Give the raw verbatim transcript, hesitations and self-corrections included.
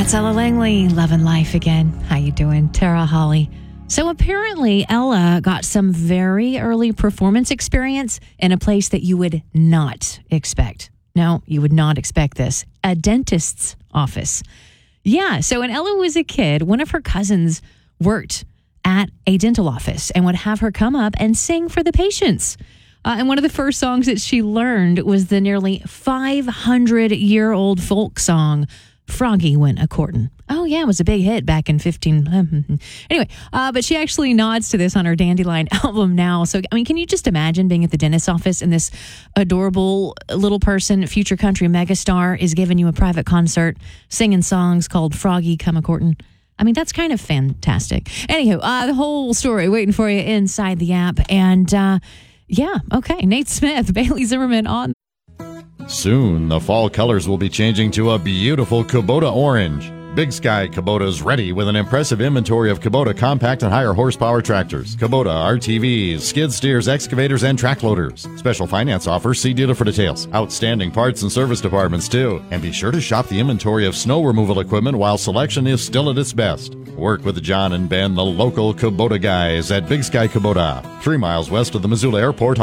That's Ella Langley, loving life again. How you doing? Tara Holly. So apparently Ella got some very early performance experience in a place that you would not expect. No, you would not expect this. A dentist's office. Yeah, so when Ella was a kid, one of her cousins worked at a dental office and would have her come up and sing for the patients. Uh, and one of the first songs that she learned was the nearly five hundred year old folk song, Froggy Went A-Courtin'. Oh, yeah, it was a big hit back in fifteen. Anyway, uh, but she actually nods to this on her Dandelion album now. So, I mean, can you just imagine being at the dentist's office and this adorable little person, future country megastar, is giving you a private concert, singing songs called Froggy Come A-Courtin'? I mean, that's kind of fantastic. Anywho, uh, the whole story waiting for you inside the app. And, uh, yeah, okay, Nate Smith, Bailey Zimmerman on. Soon, the fall colors will be changing to a beautiful Kubota orange. Big Sky Kubota is ready with an impressive inventory of Kubota compact and higher horsepower tractors, Kubota R T Vs, skid steers, excavators, and track loaders. Special finance offers, see dealer for details. Outstanding parts and service departments, too. And be sure to shop the inventory of snow removal equipment while selection is still at its best. Work with John and Ben, the local Kubota guys at Big Sky Kubota, three miles west of the Missoula Airport.